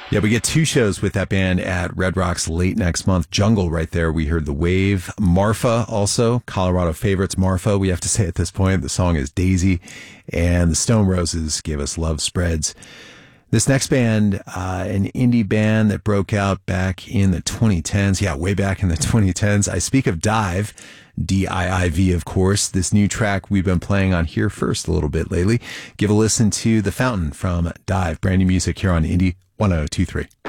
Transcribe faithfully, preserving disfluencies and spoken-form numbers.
Yeah, we get two shows with that band at Red Rocks late next month. Jungle right there. We heard The Wave. Marfa also, Colorado favorites. Marfa, we have to say at this point. The song is Daisy. And the Stone Roses gave us Love Spreads. This next band, uh, an indie band that broke out back in the twenty tens. Yeah, way back in the twenty tens. I speak of Dive. D I I V, of course. This new track we've been playing on Here First a little bit lately. Give a listen to The Fountain from Dive. Brand new music here on Indie one oh two three.